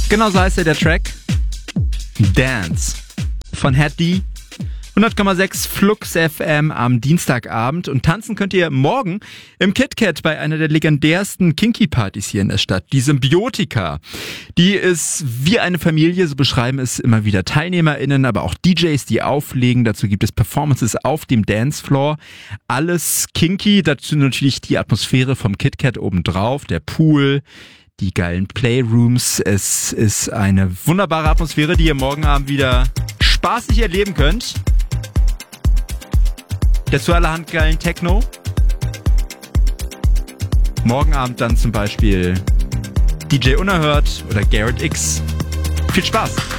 Genau so heißt der Track. Dance von Head D. 100,6 Flux FM am Dienstagabend. Und tanzen könnt ihr morgen im KitKat bei einer der legendärsten Kinky-Partys hier in der Stadt. Die Symbiotika. Die ist wie eine Familie, so beschreiben es immer wieder TeilnehmerInnen, aber auch DJs, die auflegen. Dazu gibt es Performances auf dem Dancefloor. Alles kinky, dazu natürlich die Atmosphäre vom KitKat obendrauf, der Pool, die geilen Playrooms. Es ist eine wunderbare Atmosphäre, die ihr morgen Abend wieder spaßig erleben könnt. Dazu allerhand geilen Techno. Morgen Abend dann zum Beispiel DJ Unerhört oder Garrett X. Viel Spaß!